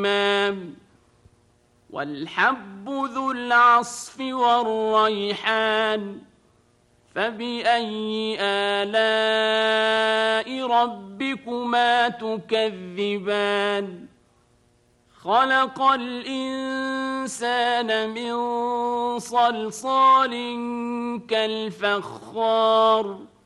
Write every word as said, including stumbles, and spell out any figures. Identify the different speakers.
Speaker 1: والحب ذو العصف والريحان فبأي آلاء ربكما تكذبان خلق الإنسان من صلصال كالفخار